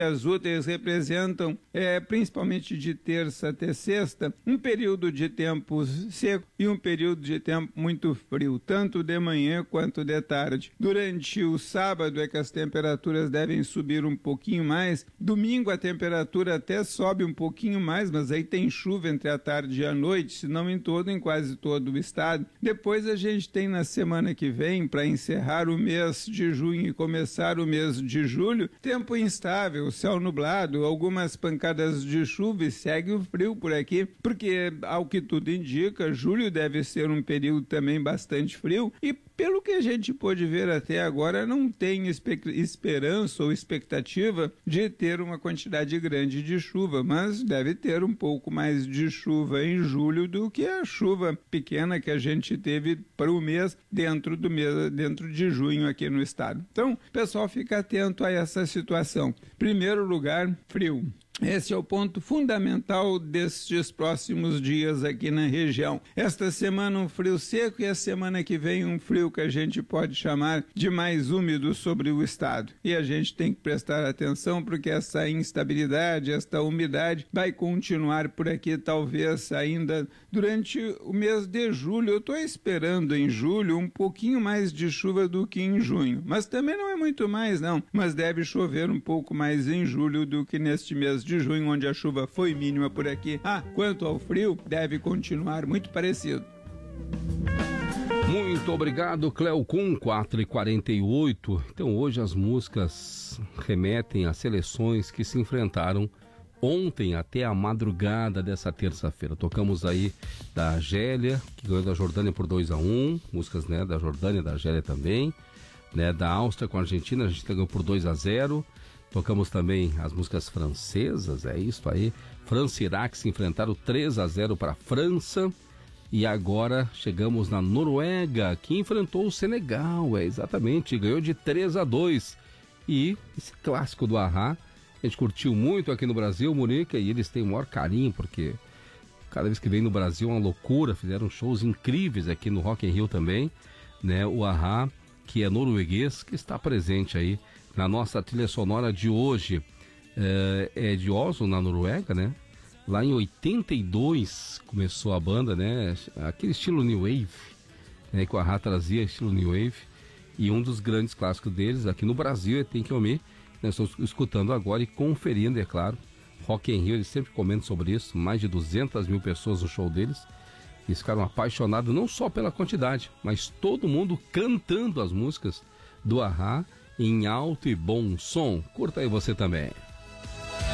As úteis representam, principalmente de terça até sexta, um período de tempo seco e um período de tempo muito frio, tanto de manhã quanto de tarde. Durante o sábado é que as temperaturas devem subir um pouquinho mais. Domingo a temperatura até sobe um pouquinho mais, mas aí tem chuva entre a tarde e a noite, se não em quase todo o estado. Depois a gente tem na semana que vem, para encerrar o mês de junho e começar o mês de julho, tempo instável, céu nublado, algumas pancadas de chuva e segue o frio por aqui, porque, ao que tudo indica, julho deve ser um período também bastante frio e, pelo que a gente pôde ver até agora, não tem esperança ou expectativa de ter uma quantidade grande de chuva, mas deve ter um pouco mais de chuva em julho do que a chuva pequena que a gente teve para o mês dentro de junho aqui no estado. Então, pessoal, fica atento a essa situação. Primeiro lugar, frio. Esse é o ponto fundamental destes próximos dias aqui na região. Esta semana um frio seco e a semana que vem um frio que a gente pode chamar de mais úmido sobre o estado. E a gente tem que prestar atenção porque essa instabilidade, esta umidade vai continuar por aqui talvez ainda durante o mês de julho. Eu estou esperando em julho um pouquinho mais de chuva do que em junho, mas também não é muito mais não, mas deve chover um pouco mais em julho do que neste mês de junho, onde a chuva foi mínima por aqui. Quanto ao frio, deve continuar muito parecido. Muito obrigado, Cleocum, 4h48. Então hoje as músicas remetem às seleções que se enfrentaram ontem até a madrugada dessa terça-feira. Tocamos aí da Argélia, que ganhou da Jordânia por 2-1, músicas, né, da Jordânia e da Argélia também, né, da Áustria com a Argentina, a gente ganhou por 2-0. Tocamos também as músicas francesas, é isso aí. França e Iraque se enfrentaram 3-0 para a França. E agora chegamos na Noruega, que enfrentou o Senegal, exatamente, ganhou de 3-2. E esse clássico do A-ha, a gente curtiu muito aqui no Brasil, Mônica, e eles têm o maior carinho, porque cada vez que vem no Brasil é uma loucura, fizeram shows incríveis aqui no Rock in Rio também, né? O A-ha, que é norueguês, que está presente aí na nossa trilha sonora de hoje. É de Oslo, na Noruega, né? Lá em 82 começou a banda, né? Aquele estilo New Wave, né? Que o A-ha trazia, estilo New Wave. E um dos grandes clássicos deles aqui no Brasil é Tem Que Omer. Nós estamos escutando agora e conferindo, é claro. Rock in Rio, eles sempre comentam sobre isso. Mais de 200 mil pessoas no show deles. Eles ficaram apaixonados não só pela quantidade, mas todo mundo cantando as músicas do A-ha em alto e bom som. Curta aí você também.